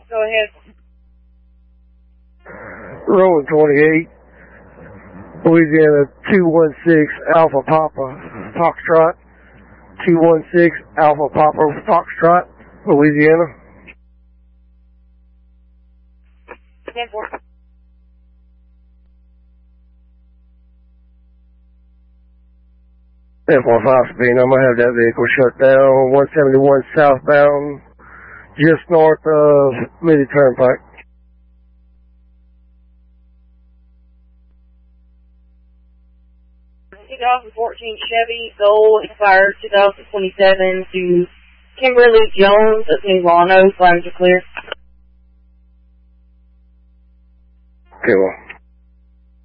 Go ahead. Rolling 28, Louisiana 216 Alpha Papa Foxtrot. 216 Alpha Papa Foxtrot, Louisiana. 10-4. F-15 speed, I'm going to have that vehicle shut down. 171 southbound, just north of Midi Turnpike. 2014 Chevy Soul expired 2027 to Kimberly Jones of Milano. Flames are clear. Okay, well.